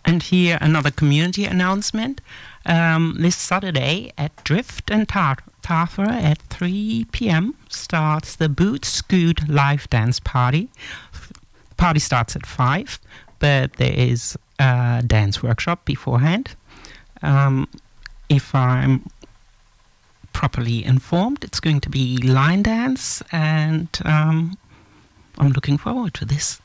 And here another community announcement. This Saturday at Drift and Taffer at 3 p.m. starts the Boot Scoot live dance party. The party starts at 5, but there is a dance workshop beforehand. If I'm properly informed, it's going to be line dance, and I'm looking forward to this.